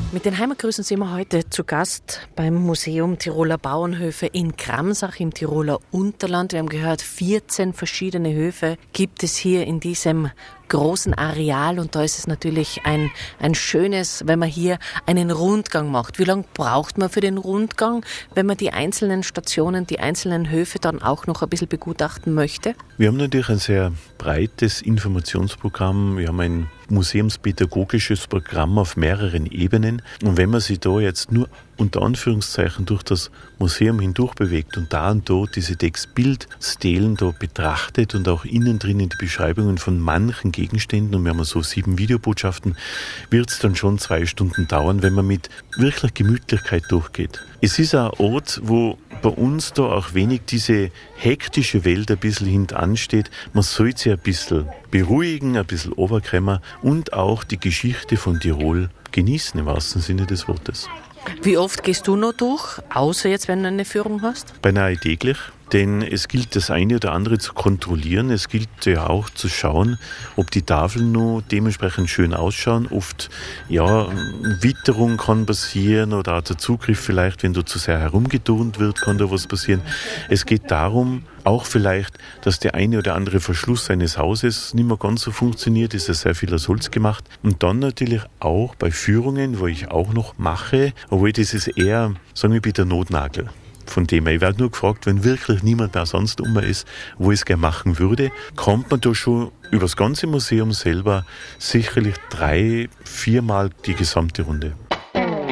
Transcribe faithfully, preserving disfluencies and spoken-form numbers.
Mit den Heimatgrüßen sind wir heute zu Gast beim Museum Tiroler Bauernhöfe in Gramsach im Tiroler Unterland. Wir haben gehört, vierzehn verschiedene Höfe gibt es hier in diesem großen Areal und da ist es natürlich ein, ein schönes, wenn man hier einen Rundgang macht. Wie lange braucht man für den Rundgang, wenn man die einzelnen Stationen, die einzelnen Höfe dann auch noch ein bisschen begutachten möchte? Wir haben natürlich ein sehr breites Informationsprogramm. Wir haben ein museumspädagogisches Programm auf mehreren Ebenen. Und wenn man sich da jetzt nur unter Anführungszeichen durch das Museum hindurch bewegt und da und dort diese Textbildstelen da betrachtet und auch innen drinnen die Beschreibungen von manchen Gegenständen, und wir haben so sieben Videobotschaften, wird es dann schon zwei Stunden dauern, wenn man mit wirklich Gemütlichkeit durchgeht. Es ist ein Ort, wo bei uns da auch wenig diese hektische Welt ein bisschen hintansteht. Man sollte sich ein bisschen beruhigen, ein bisschen runterkommen und auch die Geschichte von Tirol genießen, im wahrsten Sinne des Wortes. Wie oft gehst du noch durch, außer jetzt, wenn du eine Führung hast? Beinahe täglich, denn es gilt das eine oder andere zu kontrollieren. Es gilt ja auch zu schauen, ob die Tafeln nur dementsprechend schön ausschauen. Oft, ja, Witterung kann passieren oder auch der Zugriff vielleicht, wenn da zu sehr herumgeturnt wird, kann da was passieren. Es geht darum, auch vielleicht, dass der eine oder andere Verschluss eines Hauses nicht mehr ganz so funktioniert, ist ja sehr viel aus Holz gemacht. Und dann natürlich auch bei Führungen, wo ich auch noch mache, obwohl das ist eher, sagen wir bitte, Notnagel. Von dem her, ich werde nur gefragt, wenn wirklich niemand mehr sonst um ist, wo ich es gerne machen würde, kommt man da schon über das ganze Museum selber sicherlich drei, viermal die gesamte Runde.